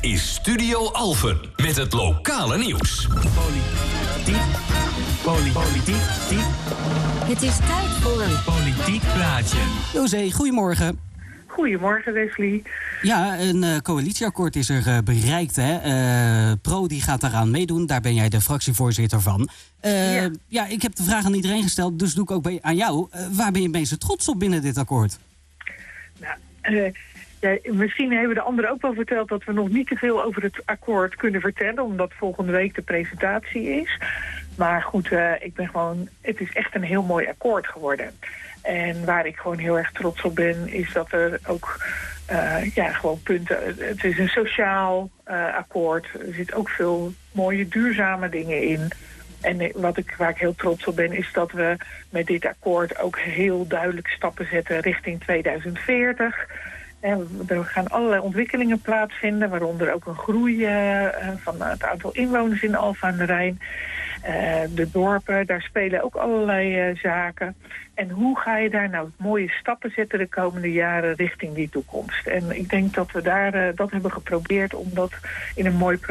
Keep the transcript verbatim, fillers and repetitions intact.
is Studio Alphen met het lokale nieuws. Politiek, poli- politiek, politiek. Het is tijd voor een Politiek praatje. José, goedemorgen. Goedemorgen, Wesley. Ja, een uh, coalitieakkoord is er uh, bereikt. Hè? Uh, Pro die gaat daaraan meedoen. Daar ben jij de fractievoorzitter van. Uh, ja. ja, ik heb de vraag aan iedereen gesteld, dus doe ik ook bij, aan jou. Uh, waar ben je meest trots op binnen dit akkoord? Nou, uh, ja, misschien hebben de anderen ook wel verteld dat we nog niet te veel over het akkoord kunnen vertellen, omdat volgende week de presentatie is. Maar goed, uh, ik ben gewoon, het is echt een heel mooi akkoord geworden. En waar ik gewoon heel erg trots op ben, is dat er ook uh, ja, gewoon punten. Het is een sociaal uh, akkoord. Er zitten ook veel mooie duurzame dingen in. En wat ik, waar ik heel trots op ben, is dat we met dit akkoord ook heel duidelijk stappen zetten richting tweeduizend veertig. En er gaan allerlei ontwikkelingen plaatsvinden, waaronder ook een groei uh, van het aantal inwoners in Alphen aan de Rijn. Uh, de dorpen, daar spelen ook allerlei uh, zaken. En hoe ga je daar nou mooie stappen zetten de komende jaren richting die toekomst? En ik denk dat we daar uh, dat hebben geprobeerd om dat in een mooi